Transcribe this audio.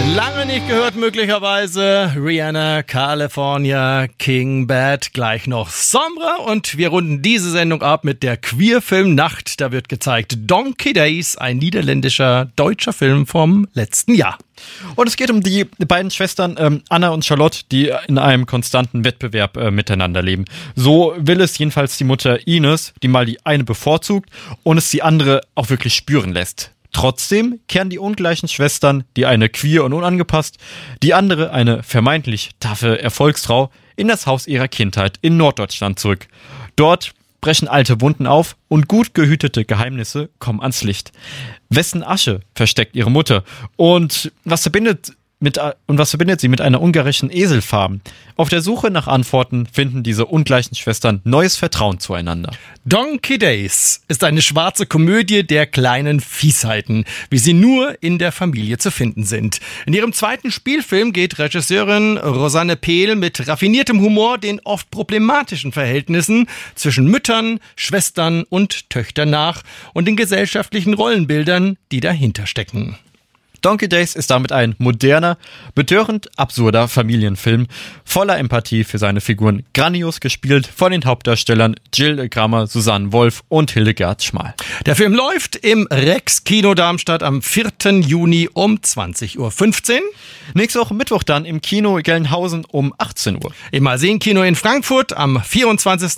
Lange nicht gehört möglicherweise. Rihanna, California, King Bad, gleich noch Sombra. Und wir runden diese Sendung ab mit der Queerfilm Nacht. Da wird gezeigt Donkey Days, ein niederländischer, deutscher Film vom letzten Jahr. Und es geht um die beiden Schwestern Anna und Charlotte, die in einem konstanten Wettbewerb miteinander leben. So will es jedenfalls die Mutter Ines, die mal die eine bevorzugt und es die andere auch wirklich spüren lässt. Trotzdem kehren die ungleichen Schwestern, die eine queer und unangepasst, die andere eine vermeintlich taffe Erfolgstrau, in das Haus ihrer Kindheit in Norddeutschland zurück. Dort brechen alte Wunden auf und gut gehütete Geheimnisse kommen ans Licht. Wessen Asche versteckt ihre Mutter? Und was verbindet sie mit einer ungarischen Eselfarm? Auf der Suche nach Antworten finden diese ungleichen Schwestern neues Vertrauen zueinander. Donkey Days ist eine schwarze Komödie der kleinen Fiesheiten, wie sie nur in der Familie zu finden sind. In ihrem zweiten Spielfilm geht Regisseurin Rosanne Pehl mit raffiniertem Humor den oft problematischen Verhältnissen zwischen Müttern, Schwestern und Töchtern nach und den gesellschaftlichen Rollenbildern, die dahinter stecken. Donkey Days ist damit ein moderner, betörend absurder Familienfilm, voller Empathie für seine Figuren, grandios gespielt von den Hauptdarstellern Jill Grammer, Susanne Wolf und Hildegard Schmal. Der Film läuft im Rex Kino Darmstadt am 4. Juni um 20.15 Uhr. Nächste Woche Mittwoch dann im Kino Gelnhausen um 18 Uhr. Im Arsen Kino in Frankfurt am 24.